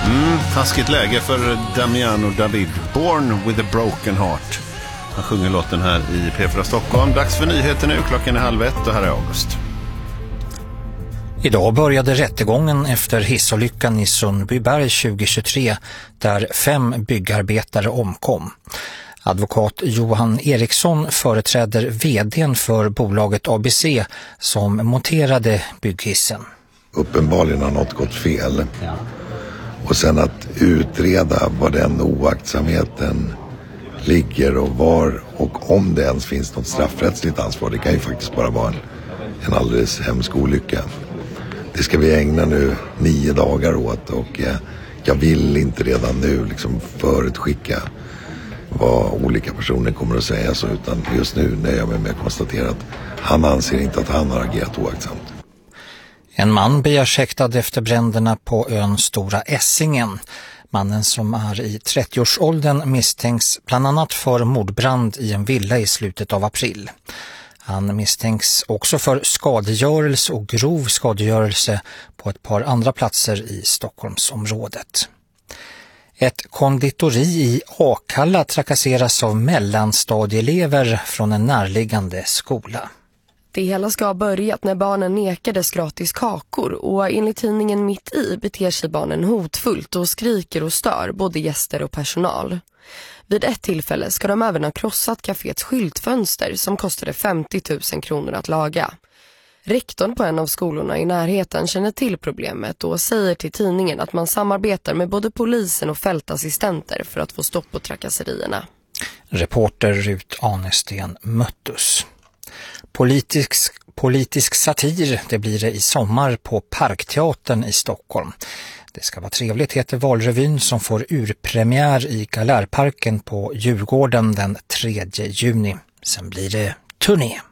Taskigt läge för Damiano David. Born with a broken heart. Han sjunger låten här i P4 Stockholm. Dags för nyheter nu, klockan är 12:30 och här är August. Idag började rättegången efter hissolyckan i Sundbyberg 2023 där 5 byggarbetare omkom. Advokat Johan Eriksson företräder vdn för bolaget ABC som monterade bygghissen. Uppenbarligen har något gått fel. Och sen att utreda var den oaktsamheten ligger och var och om det ens finns något straffrättsligt ansvar. Det kan ju faktiskt bara vara en alldeles hemsk olycka. Det ska vi ägna nu 9 dagar åt och jag vill inte redan nu liksom förutskicka vad olika personer kommer att säga så, utan just nu nöjer jag mig med att konstatera att han anser inte att han har agerat oaktsamt. En man begärs häktad efter bränderna på ön Stora Essingen. Mannen som är i 30-årsåldern misstänks bland annat för mordbrand i en villa i slutet av april. Han misstänks också för skadegörelse och grov skadegörelse på ett par andra platser i Stockholmsområdet. Ett konditori i Akalla trakasseras av mellanstadieelever från en närliggande skola. Det hela ska ha börjat när barnen nekades gratis kakor och enligt tidningen Mitt i beter sig barnen hotfullt och skriker och stör både gäster och personal. Vid ett tillfälle ska de även ha krossat kaféets skyltfönster som kostade 50 000 kronor att laga. Rektorn på en av skolorna i närheten känner till problemet och säger till tidningen att man samarbetar med både polisen och fältassistenter för att få stopp på trakasserierna. Reporter Rut Anesten Möttus. Politisk satir, det blir det i sommar på Parkteatern i Stockholm. Det ska vara trevligt, heter valrevyn som får urpremiär i Galärparken på Djurgården den 3 juni. Sen blir det turné.